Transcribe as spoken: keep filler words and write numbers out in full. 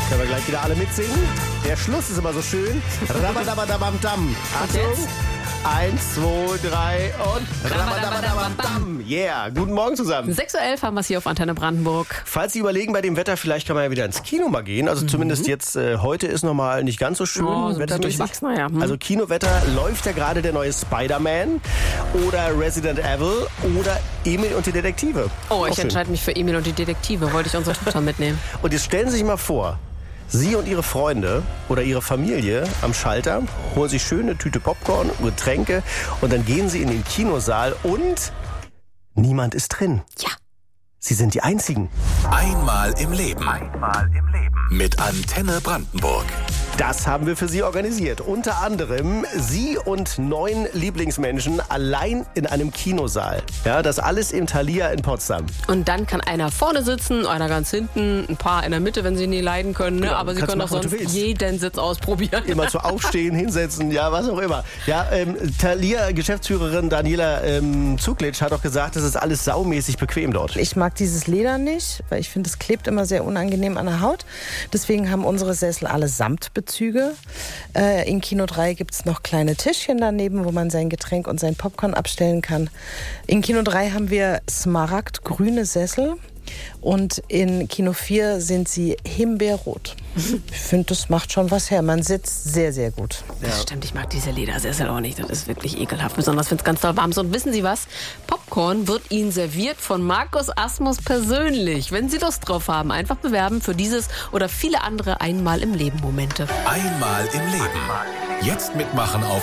Können wir gleich wieder alle mitsingen? Der Schluss ist immer so schön. Rabadabadabam-dam. Achtung. Eins, zwei, drei und Rabadabadabam-dam. Yeah, guten Morgen zusammen. sechs Uhr elf haben wir es hier auf Antenne Brandenburg. Falls Sie überlegen, bei dem Wetter, vielleicht kann man ja wieder ins Kino mal gehen. Also mhm. zumindest jetzt, äh, heute ist nochmal nicht ganz so schön oh, so wettermäßig. Ja. Hm. Also Kinowetter, läuft ja gerade der neue Spider-Man oder Resident Evil oder Emil und die Detektive. Oh, ich entscheide mich für Emil und die Detektive. Wollte ich unsere Tochter mitnehmen. Und jetzt stellen Sie sich mal vor, Sie und Ihre Freunde oder Ihre Familie am Schalter holen sich schöne Tüte Popcorn, Getränke und dann gehen Sie in den Kinosaal und niemand ist drin. Ja. Sie sind die Einzigen. Einmal im Leben. Einmal im Leben. Mit Antenne Brandenburg. Das haben wir für Sie organisiert. Unter anderem Sie und neun Lieblingsmenschen allein in einem Kinosaal. Ja, das alles im Thalia in Potsdam. Und dann kann einer vorne sitzen, einer ganz hinten, ein paar in der Mitte, wenn sie nie leiden können. Ne? Genau, aber Sie können auch sonst jeden Sitz ausprobieren. Immer zu aufstehen, hinsetzen, ja, was auch immer. Ja, ähm, Thalia-Geschäftsführerin Daniela ähm, Zuklitsch hat auch gesagt, es ist alles saumäßig bequem dort. Ich mag dieses Leder nicht, weil ich finde, es klebt immer sehr unangenehm an der Haut. Deswegen haben unsere Sessel alle Samtbezüge. Äh, in Kino drei gibt es noch kleine Tischchen daneben, wo man sein Getränk und sein Popcorn abstellen kann. In Kino drei haben wir smaragdgrüne Sessel. Und in Kino vier sind sie himbeerrot. Ich finde, das macht schon was her. Man sitzt sehr, sehr gut. Ja. Das stimmt, ich mag diese Ledersessel auch nicht. Das ist wirklich ekelhaft, besonders wenn es ganz doll warm ist. Und wissen Sie was? Popcorn wird Ihnen serviert von Markus Asmus persönlich. Wenn Sie Lust drauf haben, einfach bewerben für dieses oder viele andere Einmal im Leben Momente. Einmal im Leben. Jetzt mitmachen auf